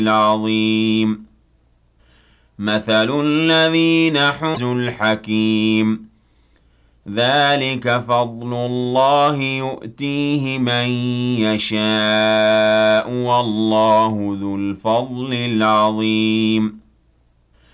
العظيم مثل الذين حملوا الحكيم ذلك فضل الله يؤتيه من يشاء والله ذو الفضل العظيم